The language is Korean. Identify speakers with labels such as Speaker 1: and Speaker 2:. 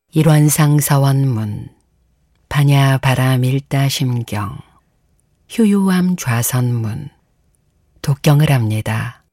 Speaker 1: 일원상 서원문 반야 바람 일다 심경 효요암 좌선문 독경을 합니다.